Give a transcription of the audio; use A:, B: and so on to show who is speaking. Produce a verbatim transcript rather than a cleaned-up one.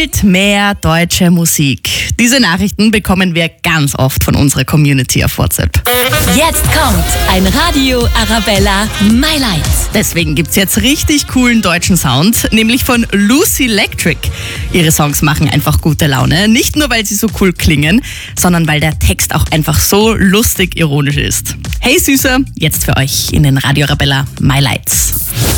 A: Spielt mehr deutsche Musik. Diese Nachrichten bekommen wir ganz oft von unserer Community auf WhatsApp.
B: Jetzt kommt ein Radio Arabella My Light.
A: Deswegen gibt's jetzt richtig coolen deutschen Sound, nämlich von Lucy Electric. Ihre Songs machen einfach gute Laune, nicht nur weil sie so cool klingen, sondern weil der Text auch einfach so lustig ironisch ist. Hey Süßer, jetzt für euch in den Radio Arabella My Lights.